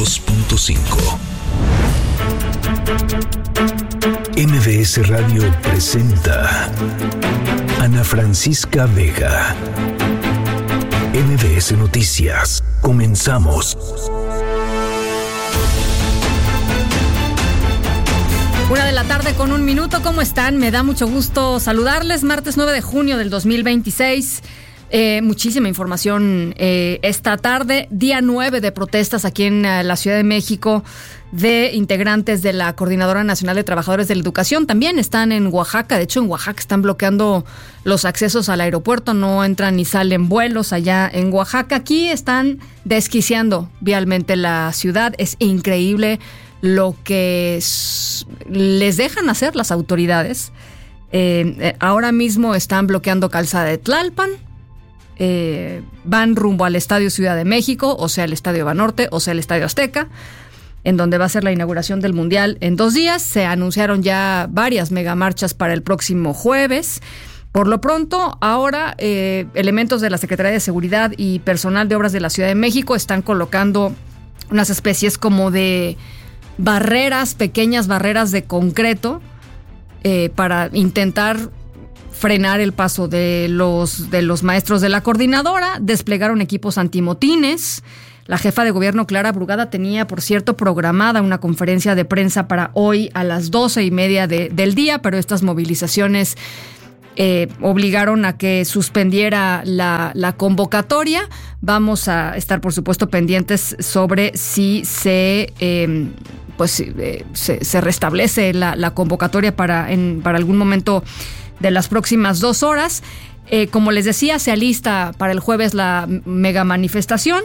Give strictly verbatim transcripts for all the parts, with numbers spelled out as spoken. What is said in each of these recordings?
dos punto cinco. M V S Radio presenta Ana Francisca Vega. M V S Noticias. Comenzamos. Una de la tarde con un minuto. ¿Cómo están? Me da mucho gusto saludarles. Martes nueve de junio del dos mil veintiséis. Eh, muchísima información eh, esta tarde. Día nueve de protestas aquí en uh, la Ciudad de México de integrantes de la Coordinadora Nacional de Trabajadores de la Educación. También están en Oaxaca. De hecho, en Oaxaca están bloqueando los accesos al aeropuerto. No entran ni salen vuelos allá en Oaxaca. Aquí están desquiciando vialmente la ciudad. Es increíble lo que es, les dejan hacer las autoridades. Eh, eh, ahora mismo están bloqueando Calzada de Tlalpan. Eh, van rumbo al Estadio Ciudad de México, o sea, el Estadio Banorte, o sea, el Estadio Azteca, en donde va a ser la inauguración del Mundial en dos días. Se anunciaron ya varias megamarchas para el próximo jueves. Por lo pronto, ahora eh, elementos de la Secretaría de Seguridad y personal de Obras de la Ciudad de México están colocando unas especies como de barreras, pequeñas barreras de concreto eh, para intentar frenar el paso de los, de los maestros de la coordinadora. Desplegaron equipos antimotines. La jefa de gobierno, Clara Brugada, tenía, por cierto, programada una conferencia de prensa para hoy a las doce y media de, del día, pero estas movilizaciones eh, obligaron a que suspendiera la, la convocatoria. Vamos a estar, por supuesto, pendientes sobre si se... Eh, pues eh, se, se restablece la, la convocatoria para, en, para algún momento de las próximas dos horas. Eh, como les decía, se alista para el jueves la mega manifestación.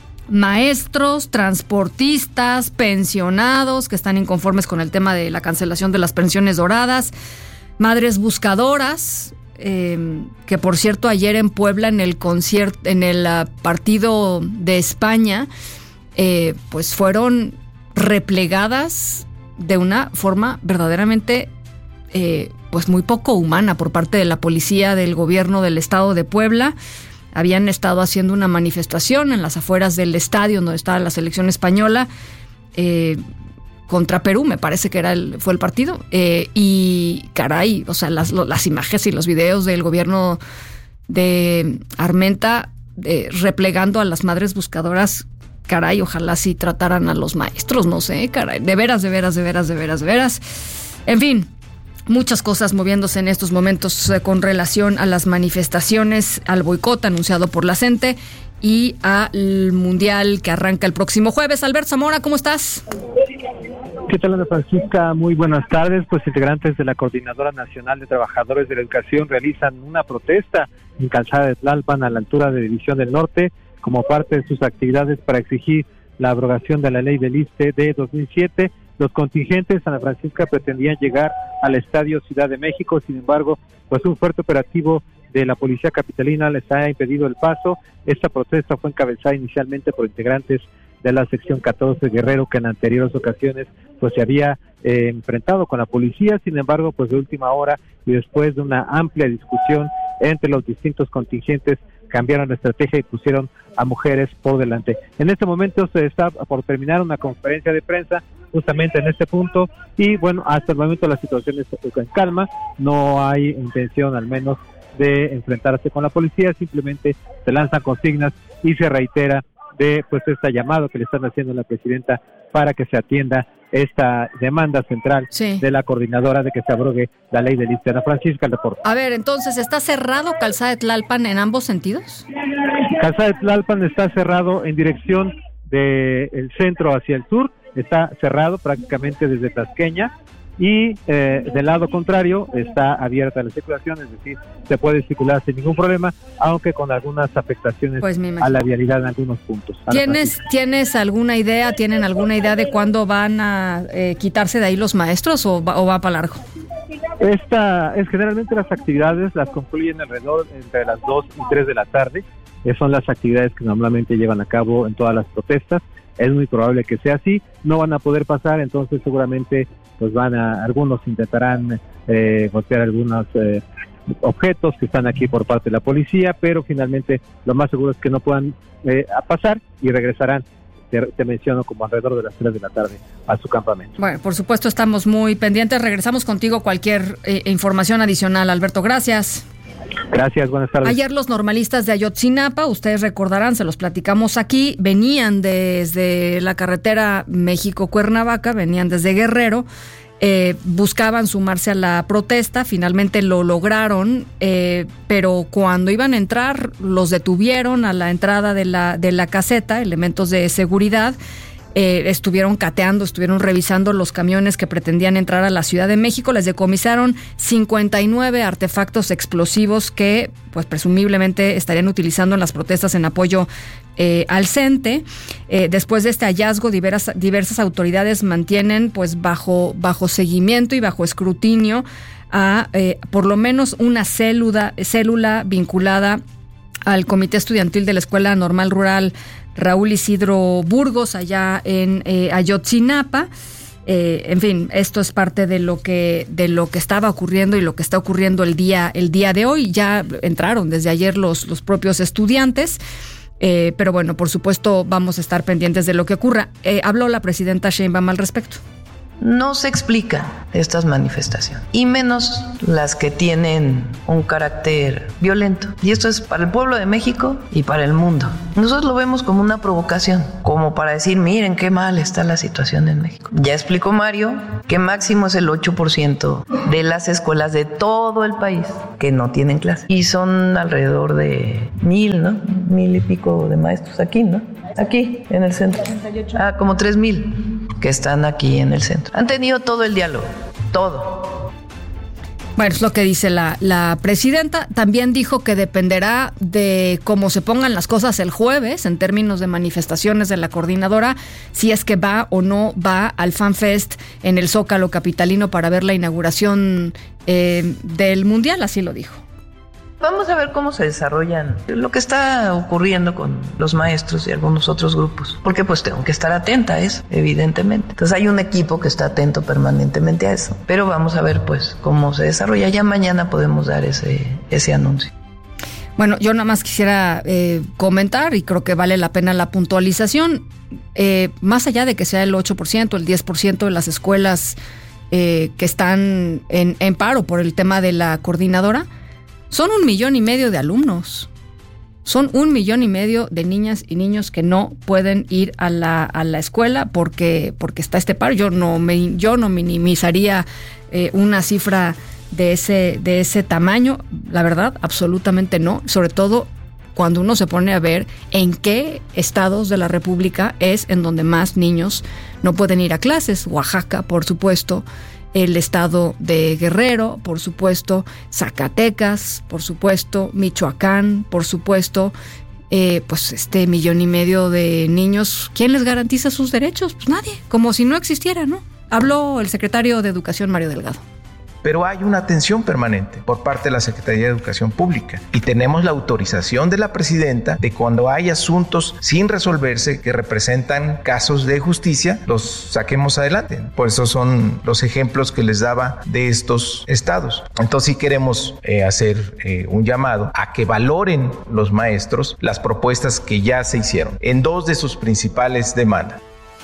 Maestros, transportistas, pensionados que están inconformes con el tema de la cancelación de las pensiones doradas, madres buscadoras, eh, que por cierto ayer en Puebla en el concierto, en el uh, partido de España, eh, pues fueron replegadas de una forma verdaderamente eh, pues muy poco humana por parte de la policía del gobierno del estado de Puebla. Habían estado haciendo una manifestación en las afueras del estadio donde estaba la selección española eh, contra Perú, me parece que era el, fue el partido, eh, y caray, o sea, las, las imágenes y los videos del gobierno de Armenta eh, replegando a las madres buscadoras. Caray, ojalá sí trataran a los maestros, no sé, caray, de veras, de veras, de veras, de veras, de veras. En fin, muchas cosas moviéndose en estos momentos eh, con relación a las manifestaciones, al boicot anunciado por la CENTE y al Mundial que arranca el próximo jueves. Alberto Zamora, ¿cómo estás? ¿Qué tal, Ana Francisca? Muy buenas tardes. Pues integrantes de la Coordinadora Nacional de Trabajadores de la Educación realizan una protesta en Calzada de Tlalpan, a la altura de División del Norte, como parte de sus actividades para exigir la abrogación de la ley del I S S S T E de dos mil siete. Los contingentes, Ana Francisca, pretendían llegar al Estadio Ciudad de México. Sin embargo, pues un fuerte operativo de la Policía Capitalina les ha impedido el paso. Esta protesta fue encabezada inicialmente por integrantes de la sección catorce Guerrero, que en anteriores ocasiones pues se había eh, enfrentado con la policía. Sin embargo, pues de última hora y después de una amplia discusión entre los distintos contingentes, cambiaron la estrategia y pusieron a mujeres por delante. En este momento se está por terminar una conferencia de prensa justamente en este punto y bueno, hasta el momento la situación es en calma, no hay intención al menos de enfrentarse con la policía, simplemente se lanzan consignas y se reitera de pues esta llamado que le están haciendo a la presidenta para que se atienda esta demanda central sí. de la coordinadora de que se abrogue la ley del I S S S T E. Ana Francisca, el reporte. A ver, entonces, ¿está cerrado Calzada de Tlalpan en ambos sentidos? Calzada de Tlalpan está cerrado en dirección del centro hacia el sur, está cerrado prácticamente desde Tasqueña, y eh, del lado contrario está abierta la circulación, es decir, se puede circular sin ningún problema, aunque con algunas afectaciones pues a la vialidad en algunos puntos. ¿Tienes, ¿Tienes alguna idea, tienen alguna idea de cuándo van a eh, quitarse de ahí los maestros o va, o va para largo? Esta es generalmente las actividades las concluyen alrededor entre las dos y tres de la tarde, eh, son las actividades que normalmente llevan a cabo en todas las protestas. Es muy probable que sea así, no van a poder pasar, entonces seguramente pues van a, algunos intentarán eh, golpear algunos eh, objetos que están aquí por parte de la policía, pero finalmente lo más seguro es que no puedan eh, pasar y regresarán te, te menciono, como alrededor de las tres de la tarde a su campamento. Bueno, por supuesto estamos muy pendientes, regresamos contigo cualquier eh, información adicional. Alberto, gracias. Gracias, buenas tardes. Ayer los normalistas de Ayotzinapa, ustedes recordarán, se los platicamos aquí, venían desde la carretera México-Cuernavaca, venían desde Guerrero, eh, buscaban sumarse a la protesta, finalmente lo lograron, eh, pero cuando iban a entrar los detuvieron a la entrada de la, de la caseta, elementos de seguridad. Eh, estuvieron cateando, estuvieron revisando los camiones que pretendían entrar a la Ciudad de México. Les decomisaron cincuenta y nueve artefactos explosivos que, pues, presumiblemente estarían utilizando en las protestas en apoyo eh, al CENTE. Eh, después de este hallazgo, diversas, diversas autoridades mantienen, pues, bajo, bajo seguimiento y bajo escrutinio a eh, por lo menos una célula, célula vinculada al Comité Estudiantil de la Escuela Normal Rural Raúl Isidro Burgos, allá en eh, Ayotzinapa. Eh, en fin, esto es parte de lo que de lo que estaba ocurriendo y lo que está ocurriendo el día el día de hoy. Ya entraron desde ayer los, los propios estudiantes, eh, pero bueno, por supuesto vamos a estar pendientes de lo que ocurra. Eh, habló la presidenta Sheinbaum al respecto. No se explican estas manifestaciones, y menos las que tienen un carácter violento. Y esto es para el pueblo de México y para el mundo. Nosotros lo vemos como una provocación, como para decir, miren qué mal está la situación en México. Ya explicó Mario que máximo es el ocho por ciento de las escuelas de todo el país que no tienen clase. Y son alrededor de mil, ¿no? Mil y pico de maestros aquí, ¿no? Aquí, en el centro. Ah, como tres mil que están aquí en el centro. Han tenido todo el diálogo, todo. Bueno, es lo que dice la, la presidenta. También dijo que dependerá de cómo se pongan las cosas el jueves en términos de manifestaciones de la coordinadora, si es que va o no va al FanFest en el Zócalo capitalino para ver la inauguración eh, del Mundial, así lo dijo. Vamos a ver cómo se desarrollan lo que está ocurriendo con los maestros y algunos otros grupos, porque pues tengo que estar atenta a eso, evidentemente. Entonces hay un equipo que está atento permanentemente a eso, pero vamos a ver pues cómo se desarrolla. Ya mañana podemos dar ese, ese anuncio. Bueno, yo nada más quisiera eh, comentar, y creo que vale la pena la puntualización, eh, más allá de que sea el ocho por ciento, el diez por ciento de las escuelas eh, que están en, en paro por el tema de la coordinadora, son un millón y medio de alumnos. Son un millón y medio de niñas y niños que no pueden ir a la, a la escuela porque, porque está este paro. Yo no me, yo no minimizaría eh, una cifra de ese, de ese tamaño. La verdad, absolutamente no. Sobre todo cuando uno se pone a ver en qué estados de la República es en donde más niños no pueden ir a clases. Oaxaca, por supuesto. El estado de Guerrero, por supuesto, Zacatecas, por supuesto, Michoacán, por supuesto, eh, pues este millón y medio de niños, ¿quién les garantiza sus derechos? Pues nadie, como si no existiera, ¿no? Habló el secretario de Educación, Mario Delgado. Pero hay una atención permanente por parte de la Secretaría de Educación Pública y tenemos la autorización de la presidenta de cuando hay asuntos sin resolverse que representan casos de justicia, los saquemos adelante. Por eso son los ejemplos que les daba de estos estados. Entonces sí queremos eh, hacer eh, un llamado a que valoren los maestros las propuestas que ya se hicieron en dos de sus principales demandas.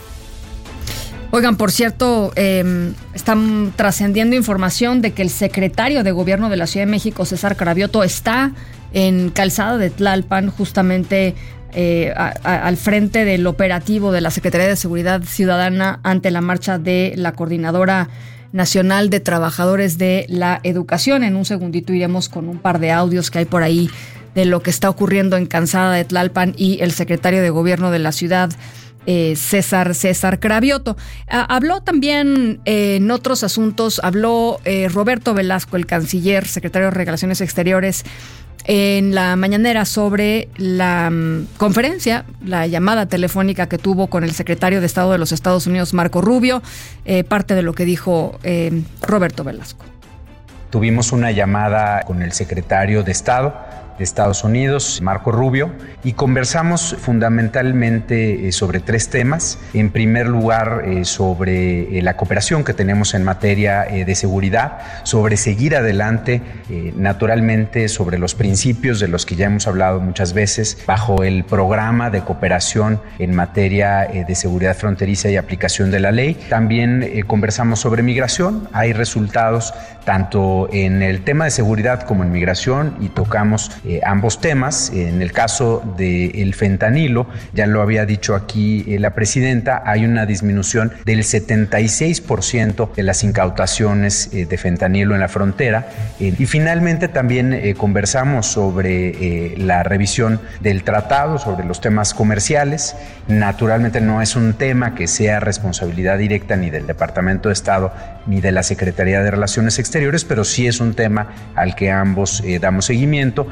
Oigan, por cierto, eh, están trascendiendo información de que el secretario de Gobierno de la Ciudad de México, César Cravioto, está en Calzada de Tlalpan, justamente eh, a, a, al frente del operativo de la Secretaría de Seguridad Ciudadana ante la marcha de la Coordinadora Nacional de Trabajadores de la Educación. En un segundito iremos con un par de audios que hay por ahí de lo que está ocurriendo en Calzada de Tlalpan y el secretario de Gobierno de la ciudad, Eh, César César Cravioto. Ah, habló también eh, en otros asuntos, habló eh, Roberto Velasco, el canciller, secretario de Relaciones Exteriores, en la mañanera sobre la um, conferencia, la llamada telefónica que tuvo con el secretario de Estado de los Estados Unidos, Marco Rubio, eh, parte de lo que dijo eh, Roberto Velasco. Tuvimos una llamada con el secretario de Estado de Estados Unidos, Marco Rubio, y conversamos fundamentalmente sobre tres temas. En primer lugar, sobre la cooperación que tenemos en materia de seguridad, sobre seguir adelante, naturalmente, sobre los principios de los que ya hemos hablado muchas veces, bajo el programa de cooperación en materia de seguridad fronteriza y aplicación de la ley. También eh, conversamos sobre migración. Hay resultados tanto en el tema de seguridad como en migración y tocamos eh, ambos temas. En el caso del fentanilo, ya lo había dicho aquí eh, la presidenta, hay una disminución del setenta y seis por ciento de las incautaciones eh, de fentanilo en la frontera. Eh, y finalmente también eh, conversamos sobre eh, la revisión del tratado, sobre los temas comerciales. Naturalmente no es un tema que sea responsabilidad directa ni del Departamento de Estado ni de la Secretaría de Relaciones Exteriores, pero sí es un tema al que ambos eh, damos seguimiento.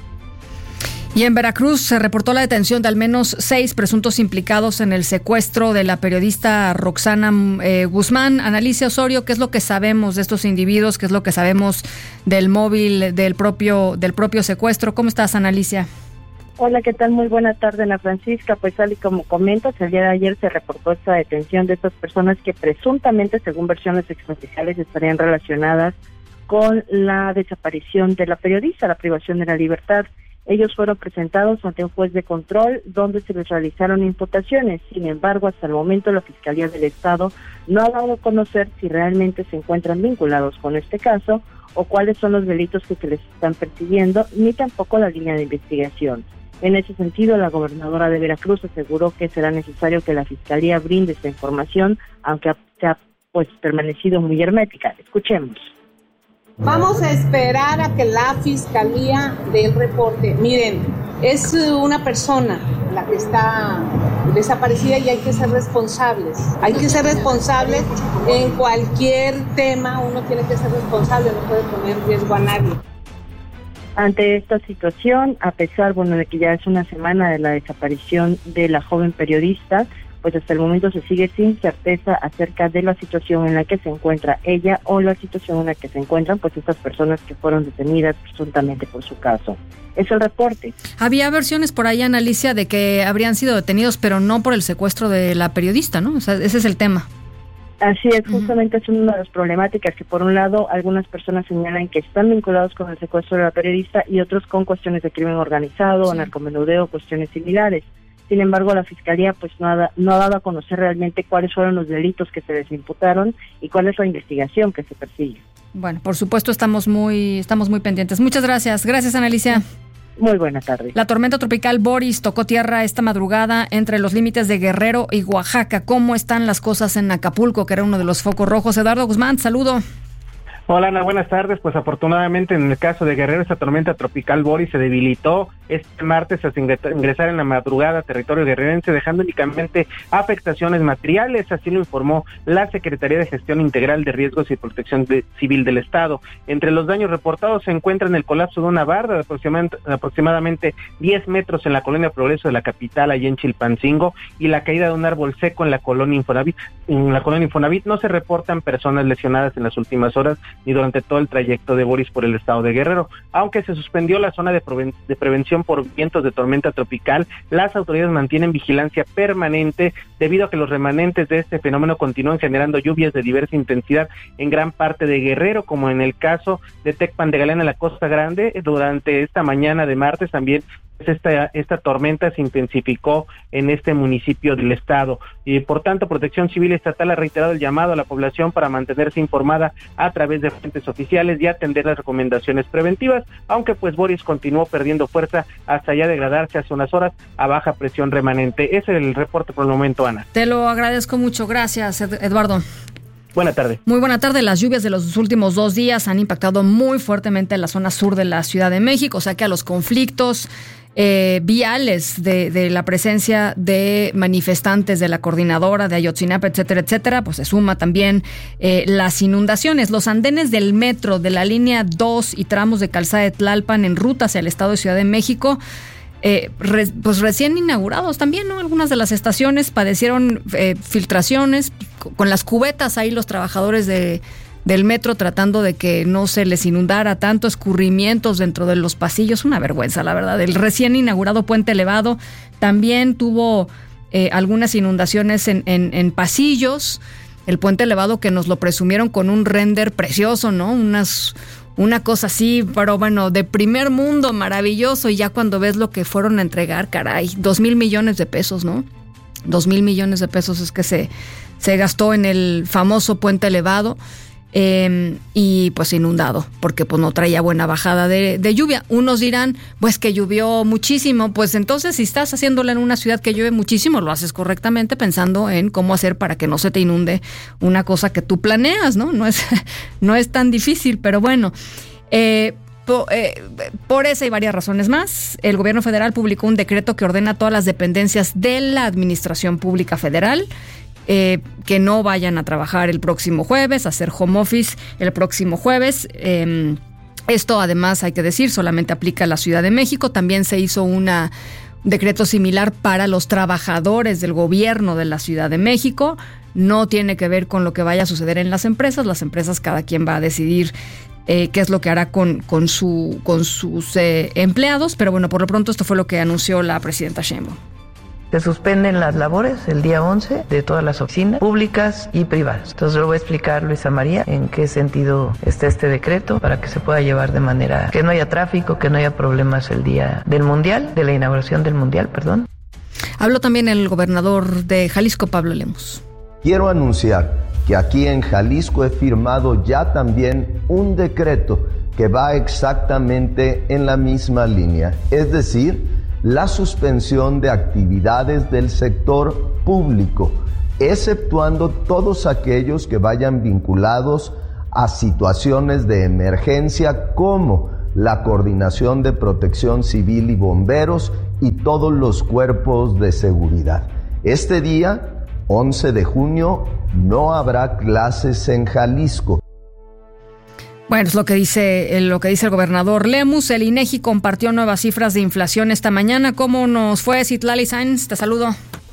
Y en Veracruz se reportó la detención de al menos seis presuntos implicados en el secuestro de la periodista Roxana eh, Guzmán. Analicia Osorio, ¿qué es lo que sabemos de estos individuos? ¿Qué es lo que sabemos del móvil del propio, del propio secuestro? ¿Cómo estás, Analicia? Hola, ¿qué tal? Muy buena tarde, Ana Francisca. Pues tal y como comentas, el día de ayer se reportó esta detención de estas personas que presuntamente, según versiones extraoficiales, estarían relacionadas con la desaparición de la periodista, la privación de la libertad. Ellos fueron presentados ante un juez de control donde se les realizaron imputaciones. Sin embargo, hasta el momento la Fiscalía del Estado no ha dado a conocer si realmente se encuentran vinculados con este caso o cuáles son los delitos que se les están persiguiendo, ni tampoco la línea de investigación. En ese sentido, la gobernadora de Veracruz aseguró que será necesario que la Fiscalía brinde esta información, aunque se ha pues permanecido muy hermética. Escuchemos. Vamos a esperar a que la Fiscalía dé el reporte. Miren, es una persona la que está desaparecida y hay que ser responsables. Hay que ser responsables en cualquier tema, uno tiene que ser responsable, no puede poner en riesgo a nadie. Ante esta situación, a pesar bueno de que ya es una semana de la desaparición de la joven periodista, pues hasta el momento se sigue sin certeza acerca de la situación en la que se encuentra ella o la situación en la que se encuentran pues estas personas que fueron detenidas presuntamente por su caso. Es el reporte. Había versiones por ahí, Analicia, de que habrían sido detenidos, pero no por el secuestro de la periodista, ¿no? O sea, ese es el tema. Así es, justamente uh-huh. es una de las problemáticas que por un lado algunas personas señalan que están vinculados con el secuestro de la periodista y otros con cuestiones de crimen organizado, sí. narcomenudeo, cuestiones similares. Sin embargo, la Fiscalía pues no ha, no ha dado a conocer realmente cuáles fueron los delitos que se les imputaron y cuál es la investigación que se persigue. Bueno, por supuesto estamos muy estamos muy pendientes. Muchas gracias. Gracias, Analicia. Muy buena tarde. La tormenta tropical Boris tocó tierra esta madrugada entre los límites de Guerrero y Oaxaca. ¿Cómo están las cosas en Acapulco, que era uno de los focos rojos? Eduardo Guzmán, saludo. Hola Ana, buenas tardes. Pues afortunadamente en el caso de Guerrero, esta tormenta tropical Boris se debilitó este martes hasta ingresar en la madrugada a territorio guerrerense, dejando únicamente afectaciones materiales, así lo informó la Secretaría de Gestión Integral de Riesgos y Protección de, Civil del Estado. Entre los daños reportados se encuentran el colapso de una barda de aproximadamente, aproximadamente diez metros en la colonia Progreso de la capital, allá en Chilpancingo, y la caída de un árbol seco en la colonia Infonavit. En la colonia Infonavit no se reportan personas lesionadas en las últimas horas ni durante todo el trayecto de Boris por el estado de Guerrero. Aunque se suspendió la zona de, preven- de prevención por vientos de tormenta tropical, las autoridades mantienen vigilancia permanente debido a que los remanentes de este fenómeno continúan generando lluvias de diversa intensidad en gran parte de Guerrero, como en el caso de Tecpan de Galeana en la Costa Grande. Durante esta mañana de martes también Esta, esta tormenta se intensificó en este municipio del estado y por tanto Protección Civil Estatal ha reiterado el llamado a la población para mantenerse informada a través de fuentes oficiales y atender las recomendaciones preventivas, aunque pues Boris continuó perdiendo fuerza hasta ya degradarse hace unas horas a baja presión remanente. Ese es el reporte por el momento, Ana. Te lo agradezco mucho. Gracias, Eduardo. Buena tarde. Muy buena tarde. Las lluvias de los últimos dos días han impactado muy fuertemente en la zona sur de la Ciudad de México, o sea que a los conflictos eh, viales de, de la presencia de manifestantes de la coordinadora de Ayotzinapa, etcétera, etcétera, pues se suma también eh, las inundaciones. Los andenes del metro de la línea dos y tramos de Calzada de Tlalpan en ruta hacia el estado de Ciudad de México, Eh, re, pues recién inaugurados también, ¿no? Algunas de las estaciones padecieron eh, filtraciones con las cubetas ahí los trabajadores de, del metro tratando de que no se les inundara tanto, escurrimientos dentro de los pasillos, una vergüenza, la verdad. El recién inaugurado puente elevado también tuvo eh, algunas inundaciones en, en, en pasillos. El puente elevado que nos lo presumieron con un render precioso, ¿no? Unas, una cosa así, pero bueno, de primer mundo, maravilloso. Y ya cuando ves lo que fueron a entregar, caray, dos mil millones de pesos, ¿no? Dos mil millones de pesos es que se, se gastó en el famoso puente elevado. Eh, y pues inundado, porque pues no traía buena bajada de, de lluvia. Unos dirán, pues que llovió muchísimo. Pues entonces, si estás haciéndolo en una ciudad que llueve muchísimo, lo haces correctamente pensando en cómo hacer para que no se te inunde una cosa que tú planeas, ¿no? No es, no es tan difícil, pero bueno. Eh, por, eh, por esa y varias razones más, el gobierno federal publicó un decreto que ordena a todas las dependencias de la Administración Pública Federal Eh, que no vayan a trabajar el próximo jueves, a hacer home office el próximo jueves. Eh, esto, además, hay que decir, solamente aplica a la Ciudad de México. También se hizo una, un decreto similar para los trabajadores del gobierno de la Ciudad de México. No tiene que ver con lo que vaya a suceder en las empresas. Las empresas, cada quien va a decidir eh, qué es lo que hará con, con, su, con sus eh, empleados. Pero bueno, por lo pronto esto fue lo que anunció la presidenta Sheinbaum. Se suspenden las labores el día once de todas las oficinas públicas y privadas. Entonces lo voy a explicar, Luisa María, en qué sentido está este decreto para que se pueda llevar de manera que no haya tráfico, que no haya problemas el día del Mundial, de la inauguración del Mundial, perdón. Habló también el gobernador de Jalisco, Pablo Lemus. Quiero anunciar que aquí en Jalisco he firmado ya también un decreto que va exactamente en la misma línea, es decir, la suspensión de actividades del sector público, exceptuando todos aquellos que vayan vinculados a situaciones de emergencia como la Coordinación de Protección Civil y Bomberos y todos los cuerpos de seguridad. Este día, once de junio, no habrá clases en Jalisco. Bueno, es lo que dice lo que dice el gobernador Lemus. El INEGI compartió nuevas cifras de inflación esta mañana. ¿Cómo nos fue, Citlali Sáenz? Te saludo.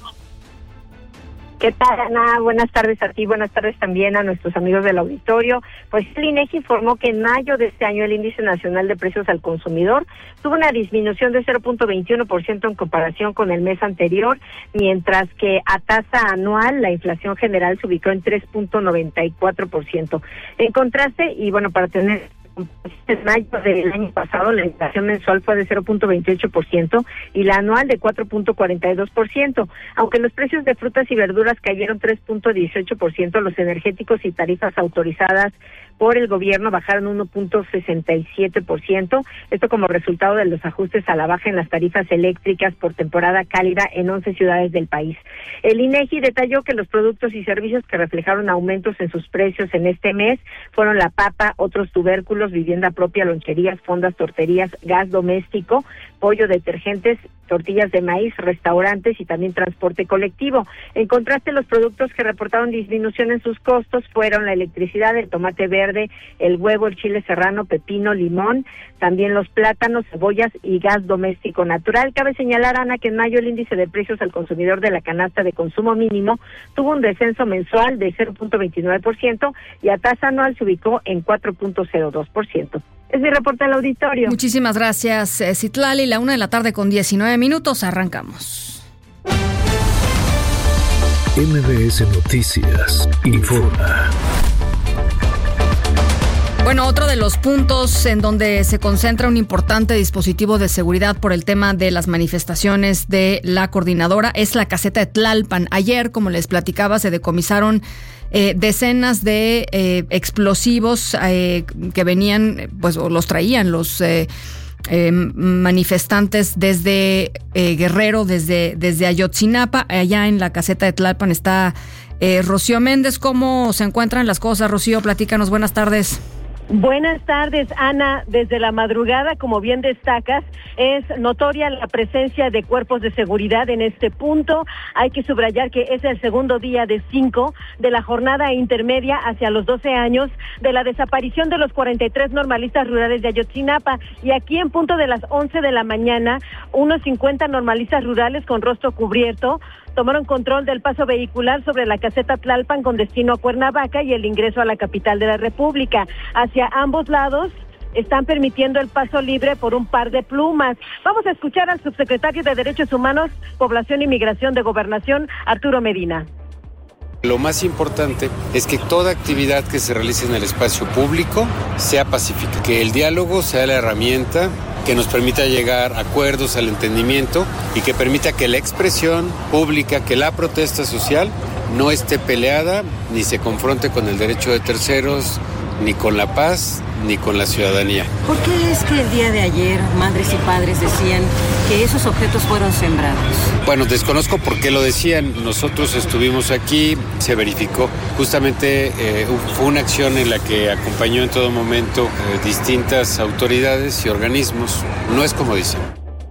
¿Qué tal, Ana? Buenas tardes a ti, buenas tardes también a nuestros amigos del auditorio. Pues el INEGI informó que en mayo de este año el Índice Nacional de Precios al Consumidor tuvo una disminución de cero punto veintiuno por ciento en comparación con el mes anterior, mientras que a tasa anual la inflación general se ubicó en tres punto noventa y cuatro por ciento. En contraste, y bueno, para tener en mayo del año pasado la inflación mensual fue de cero punto veintiocho por ciento y la anual de cuatro punto cuarenta y dos por ciento. Aunque los precios de frutas y verduras cayeron tres punto dieciocho por ciento, los energéticos y tarifas autorizadas por el gobierno bajaron uno punto sesenta y siete por ciento, esto como resultado de los ajustes a la baja en las tarifas eléctricas por temporada cálida en once ciudades del país. El INEGI detalló que los productos y servicios que reflejaron aumentos en sus precios en este mes fueron la papa, otros tubérculos, vivienda propia, loncherías, fondas, torterías, gas doméstico, pollo, detergentes, tortillas de maíz, restaurantes y también transporte colectivo. En contraste, los productos que reportaron disminución en sus costos fueron la electricidad, el tomate verde, el huevo, el chile serrano, pepino, limón, también los plátanos, cebollas y gas doméstico natural. Cabe señalar, Ana, que en mayo el índice de precios al consumidor de la canasta de consumo mínimo tuvo un descenso mensual de cero punto veintinueve por ciento y a tasa anual se ubicó en cuatro punto cero dos por ciento. Es mi reporte al auditorio. Muchísimas gracias, eh, Citlali. La una de la tarde con diecinueve minutos. Arrancamos. M B S Noticias informa. Bueno, otro de los puntos en donde se concentra un importante dispositivo de seguridad por el tema de las manifestaciones de la coordinadora es la caseta de Tlalpan. Ayer, como les platicaba, se decomisaron eh, decenas de eh, explosivos eh, que venían, pues, o los traían los eh, eh, manifestantes desde eh, Guerrero, desde, desde Ayotzinapa. Allá en la caseta de Tlalpan está eh, Rocío Méndez. ¿Cómo se encuentran las cosas, Rocío? Platícanos, buenas tardes. Buenas tardes, Ana. Desde la madrugada, como bien destacas, es notoria la presencia de cuerpos de seguridad en este punto. Hay que subrayar que es el segundo día de cinco de la jornada intermedia hacia los doce años de la desaparición de los cuarenta y tres normalistas rurales de Ayotzinapa. Y aquí en punto de las once de la mañana, unos cincuenta normalistas rurales con rostro cubierto tomaron control del paso vehicular sobre la caseta Tlalpan con destino a Cuernavaca y el ingreso a la capital de la República. Hacia ambos lados están permitiendo el paso libre por un par de plumas. Vamos a escuchar al subsecretario de Derechos Humanos, Población y Migración de Gobernación, Arturo Medina. Lo más importante es que toda actividad que se realice en el espacio público sea pacífica, que el diálogo sea la herramienta que nos permita llegar a acuerdos, al entendimiento y que permita que la expresión pública, que la protesta social no esté peleada ni se confronte con el derecho de terceros, ni con la paz, ni con la ciudadanía. ¿Por qué es que el día de ayer madres y padres decían que esos objetos fueron sembrados? Bueno, desconozco por qué lo decían. Nosotros estuvimos aquí, se verificó. Justamente eh, fue una acción en la que acompañó en todo momento eh, distintas autoridades y organismos. No es como dicen.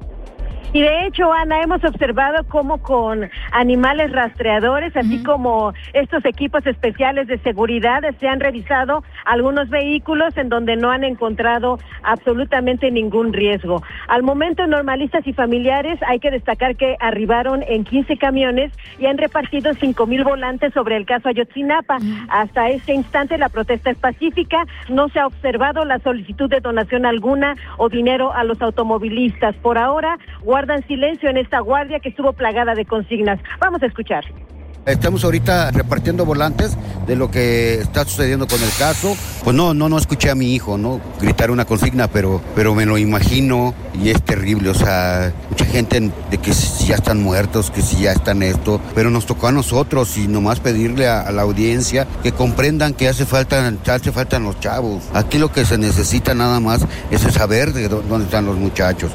Y de hecho, Ana, hemos observado cómo con animales rastreadores, así uh-huh. como estos equipos especiales de seguridad, se han revisado algunos vehículos en donde no han encontrado absolutamente ningún riesgo. Al momento, normalistas y familiares, hay que destacar que arribaron en quince camiones y han repartido cinco mil volantes sobre el caso Ayotzinapa. Uh-huh. Hasta este instante, la protesta es pacífica, no se ha observado la solicitud de donación alguna o dinero a los automovilistas. Por ahora, guardan silencio en esta guardia que estuvo plagada de consignas. Vamos a escuchar. Estamos ahorita repartiendo volantes de lo que está sucediendo con el caso. Pues no, no, no escuché a mi hijo, ¿no? Gritar una consigna, pero, pero me lo imagino y es terrible. O sea, mucha gente de que si ya están muertos, que si ya están esto, pero nos tocó a nosotros y nomás pedirle a, a la audiencia que comprendan que hace falta, hace falta los chavos. Aquí lo que se necesita nada más es saber de dónde están los muchachos.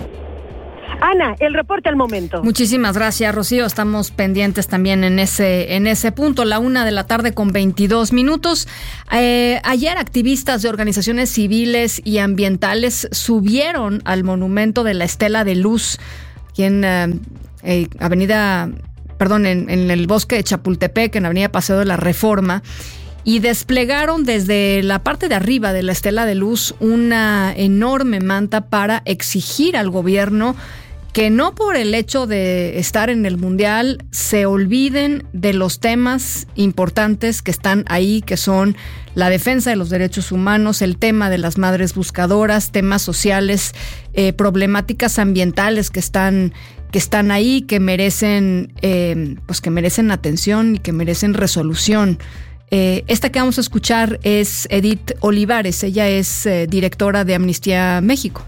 Ana, el reporte al momento. Muchísimas gracias, Rocío. Estamos pendientes también en ese en ese punto. La una de la tarde con veintidós minutos. Eh, ayer activistas de organizaciones civiles y ambientales subieron al monumento de la Estela de Luz, aquí en eh, eh, Avenida, perdón, en, en el bosque de Chapultepec, en Avenida Paseo de la Reforma, y desplegaron desde la parte de arriba de la Estela de Luz una enorme manta para exigir al gobierno que no por el hecho de estar en el Mundial se olviden de los temas importantes que están ahí, que son la defensa de los derechos humanos, el tema de las madres buscadoras, temas sociales, eh, problemáticas ambientales que están que están ahí, que merecen eh, pues que merecen atención y que merecen resolución. Eh, esta que vamos a escuchar es Edith Olivares. Ella es eh, directora de Amnistía México.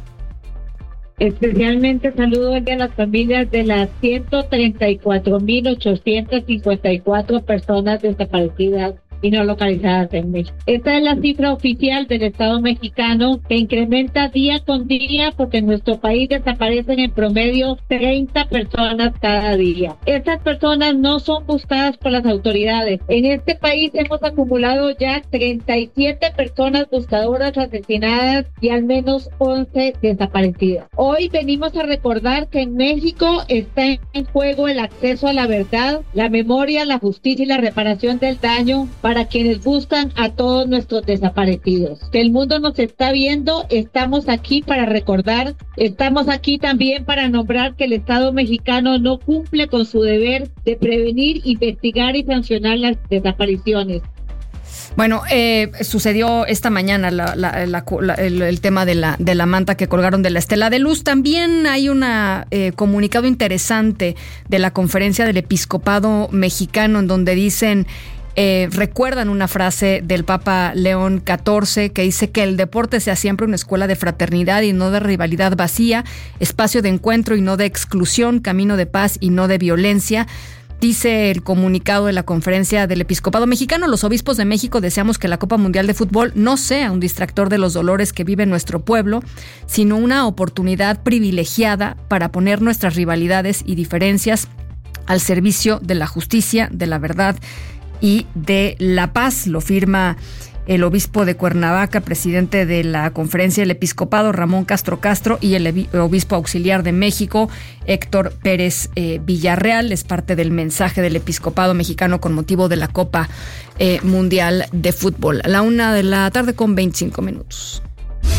Especialmente saludo a las familias de las ciento treinta y cuatro mil ochocientas cincuenta y cuatro personas desaparecidas y no localizadas en México. Esta es la cifra oficial del Estado mexicano, que incrementa día con día porque en nuestro país desaparecen en promedio treinta personas cada día. Estas personas no son buscadas por las autoridades. En este país hemos acumulado ya treinta y siete personas buscadoras asesinadas y al menos once desaparecidas. Hoy venimos a recordar que en México está en juego el acceso a la verdad, la memoria, la justicia y la reparación del daño para quienes buscan a todos nuestros desaparecidos. Que el mundo nos está viendo, estamos aquí para recordar, estamos aquí también para nombrar que el Estado mexicano no cumple con su deber de prevenir, investigar y sancionar las desapariciones. Bueno, eh, sucedió esta mañana la, la, la, la, el, el tema de la, de la manta que colgaron de la Estela de Luz. También hay un eh, comunicado interesante de la Conferencia del Episcopado Mexicano en donde dicen, eh, recuerdan una frase del Papa León catorce que dice que el deporte sea siempre una escuela de fraternidad y no de rivalidad vacía, espacio de encuentro y no de exclusión, camino de paz y no de violencia. Dice el comunicado de la Conferencia del Episcopado Mexicano, los obispos de México deseamos que la Copa Mundial de Fútbol no sea un distractor de los dolores que vive nuestro pueblo, sino una oportunidad privilegiada para poner nuestras rivalidades y diferencias al servicio de la justicia, de la verdad y de la paz. Lo firma el obispo de Cuernavaca, presidente de la Conferencia del Episcopado, Ramón Castro Castro, y el obispo auxiliar de México, Héctor Pérez eh, Villarreal. Es parte del mensaje del Episcopado Mexicano con motivo de la Copa eh, Mundial de Fútbol. A la una de la tarde con veinticinco minutos.